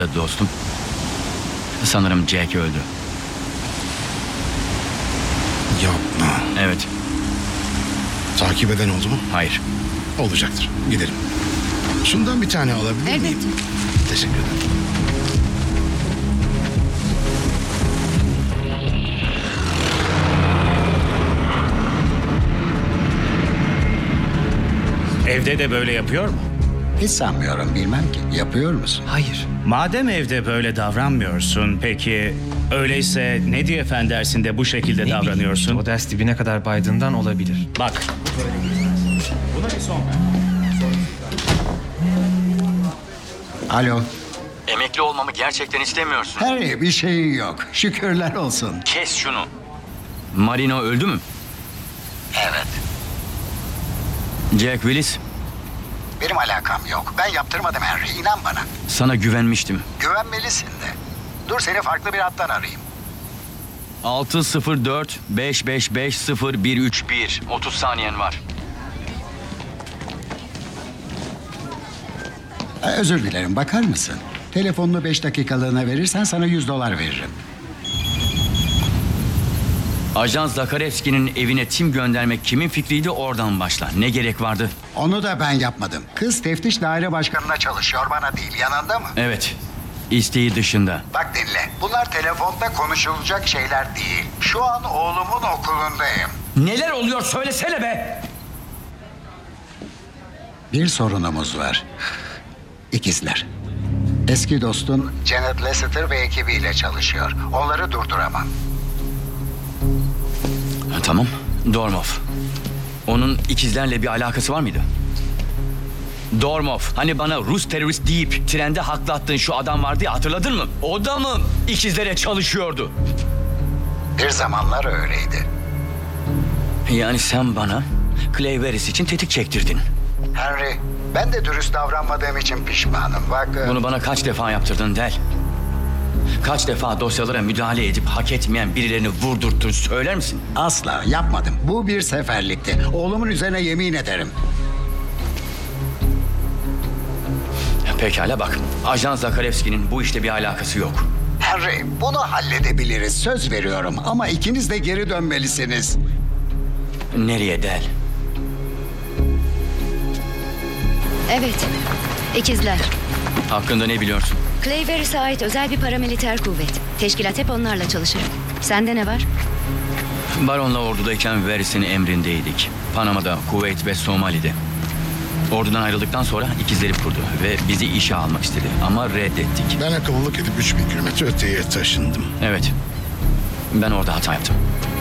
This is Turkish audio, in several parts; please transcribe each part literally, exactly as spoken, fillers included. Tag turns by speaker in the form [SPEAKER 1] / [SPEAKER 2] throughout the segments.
[SPEAKER 1] Dostum, sanırım Jack öldü.
[SPEAKER 2] Yapma.
[SPEAKER 1] Evet,
[SPEAKER 2] Takip eden oldu mu?
[SPEAKER 1] hayır.
[SPEAKER 2] Olacaktır. Gidelim. Şundan bir tane alabilir miyim?
[SPEAKER 3] Elbette.
[SPEAKER 2] Teşekkür ederim.
[SPEAKER 4] Evde de böyle yapıyor mu?
[SPEAKER 5] Hiç sanmıyorum, bilmem ki. Yapıyor musun?
[SPEAKER 4] Hayır. Madem evde böyle davranmıyorsun, peki öyleyse ne diye fen dersinde bu şekilde davranıyorsun?
[SPEAKER 6] O ders dibine kadar baydığından olabilir.
[SPEAKER 4] Bak. Buna bir son ver.
[SPEAKER 5] Alo.
[SPEAKER 1] Emekli olmamı gerçekten istemiyorsun.
[SPEAKER 5] Harry, bir şeyin yok. Şükürler olsun.
[SPEAKER 1] Kes şunu. Marino öldü mü?
[SPEAKER 5] Evet.
[SPEAKER 1] Jack Willis,
[SPEAKER 5] Benim alakam yok. Ben yaptırmadım Henry, inan bana.
[SPEAKER 1] sana güvenmiştim.
[SPEAKER 5] Güvenmelisin de. Dur, seni farklı bir hattan arayayım.
[SPEAKER 1] altı sıfır dört beş beş beş sıfır bir üç bir. otuz saniyen var.
[SPEAKER 5] Ee, özür dilerim, bakar mısın? Telefonunu beş dakikalığına verirsen sana yüz dolar veririm.
[SPEAKER 1] Ajan Zakarevski'nin evine tim göndermek kimin fikriydi, oradan başla. Ne gerek vardı?
[SPEAKER 5] Onu da ben yapmadım. Kız teftiş daire başkanına çalışıyor, bana değil. Yanında mı?
[SPEAKER 1] Evet, isteği dışında.
[SPEAKER 5] Bak dinle. Bunlar telefonda konuşulacak şeyler değil. Şu an oğlumun okulundayım.
[SPEAKER 1] Neler oluyor söylesene be!
[SPEAKER 5] Bir sorunumuz var. İkizler. Eski dostun Janet Lasseter ve ekibiyle çalışıyor. Onları durduramam.
[SPEAKER 1] Ha, tamam, Dormov. Onun ikizlerle bir alakası var mıydı? Dormov, hani bana Rus terörist deyip trende haklı attığın şu adam vardı ya, hatırladın mı? O da mı ikizlere çalışıyordu?
[SPEAKER 5] Bir zamanlar öyleydi.
[SPEAKER 1] Yani sen bana Clay Veris için tetik çektirdin.
[SPEAKER 5] Henry, ben de dürüst davranmadığım için pişmanım. Bak...
[SPEAKER 1] Bunu bana kaç defa yaptırdın Del? Kaç defa dosyalara müdahale edip hak etmeyen birilerini vurdurttun, söyler misin?
[SPEAKER 5] Asla yapmadım. Bu bir seferlikti. Oğlumun üzerine yemin ederim.
[SPEAKER 1] Pekala bak, Ajan Zakarevski'nin bu işte bir alakası yok.
[SPEAKER 5] Henry, bunu halledebiliriz. Söz veriyorum. Ama ikiniz de geri dönmelisiniz.
[SPEAKER 1] Nereye Del?
[SPEAKER 3] Evet. İkizler.
[SPEAKER 1] Hakkında ne biliyorsun?
[SPEAKER 3] Clay Veris'e ait özel bir paramiliter kuvvet. Teşkilat hep onlarla çalışır. Sende ne var?
[SPEAKER 1] Baron'la ordudayken Veris'in emrindeydik. Panama'da, Kuveyt ve Somali'de. Ordudan ayrıldıktan sonra ikizleri kurdu ve bizi işe almak istedi ama reddettik.
[SPEAKER 2] Ben akıllılık edip üç bin kilometre öteye taşındım.
[SPEAKER 1] Evet, ben orada hata yaptım.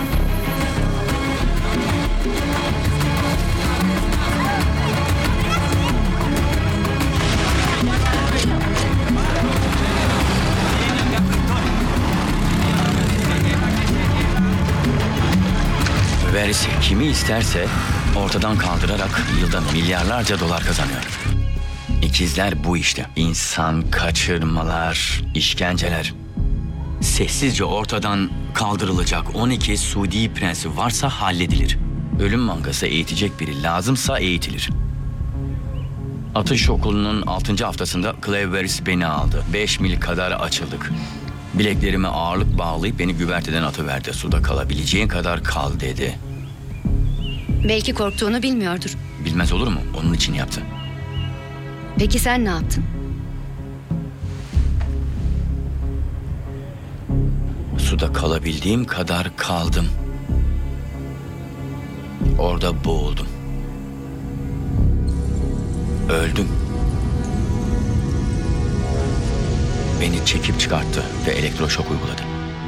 [SPEAKER 1] Veris kimi isterse ortadan kaldırarak yılda milyarlarca dolar kazanıyor. İkizler bu işte. İnsan kaçırmalar, işkenceler. Sessizce ortadan kaldırılacak on iki Suudi prensi varsa halledilir. Ölüm mangası eğitecek biri lazımsa eğitilir. Atış okulunun altıncı haftasında Clay Veris beni aldı. Beş mil kadar açıldık. Bileklerime ağırlık bağlayıp beni güverteden atıverdi. Suda kalabileceğin kadar kal dedi.
[SPEAKER 3] Belki korktuğunu bilmiyordur.
[SPEAKER 1] Bilmez olur mu? Onun için yaptı.
[SPEAKER 3] Peki sen ne yaptın?
[SPEAKER 1] Suda kalabildiğim kadar kaldım. Orada boğuldum. Öldüm. Beni çekip çıkarttı ve elektroşok uyguladı.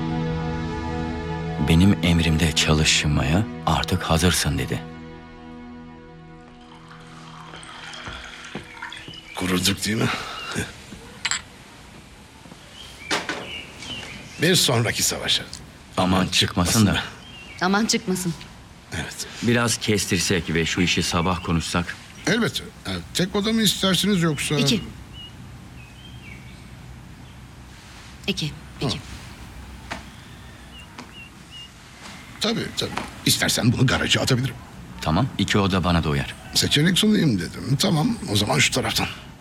[SPEAKER 1] Benim emrimde çalışmaya artık hazırsın dedi.
[SPEAKER 2] Kuruduk değil mi? Bir sonraki savaşa.
[SPEAKER 1] Aman çıkmasın da.
[SPEAKER 3] Aman çıkmasın.
[SPEAKER 2] Evet.
[SPEAKER 1] Biraz kestirsek ve şu işi sabah konuşsak.
[SPEAKER 2] Elbette. Evet, tek oda mı istersiniz yoksa...
[SPEAKER 3] İki. İki. İki.
[SPEAKER 2] Tabii tabii. İstersen bunu garaja atabilirim.
[SPEAKER 1] Tamam, iki oda bana da uyar.
[SPEAKER 2] Seçenek sunayım dedim. Tamam, o zaman şu taraftan.